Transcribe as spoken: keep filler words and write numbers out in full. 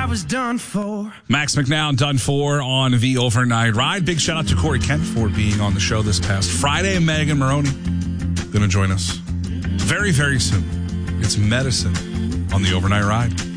was done for. Max McNown done for on the overnight ride. Big shout out to Corey Kent for being on the show this past Friday. Megan Maroney going to join us very, very soon. It's Medicine on the overnight ride.